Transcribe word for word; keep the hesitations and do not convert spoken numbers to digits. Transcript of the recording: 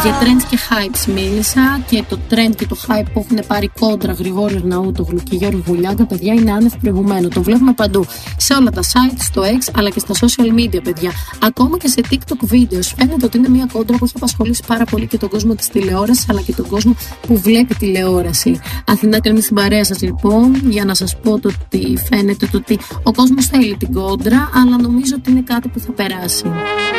Για trends και hypes μίλησα και το trend και το hype που έχουν πάρει κόντρα Γρηγόριος Ναούτογλου και Γιώργο Βουλιάγκα, παιδιά, είναι άνευ προηγουμένου. Το βλέπουμε παντού. Σε όλα τα site, στο X αλλά και στα social media, παιδιά. Ακόμα και σε TikTok βίντεο. Φαίνεται ότι είναι μια κόντρα που έχει απασχολήσει πάρα πολύ και τον κόσμο της τηλεόρασης αλλά και τον κόσμο που βλέπει τηλεόραση. Αθηνά και εμείς στην παρέα σας, λοιπόν, για να σας πω το ότι φαίνεται το ότι ο κόσμος θέλει την κόντρα, αλλά νομίζω ότι είναι κάτι που θα περάσει.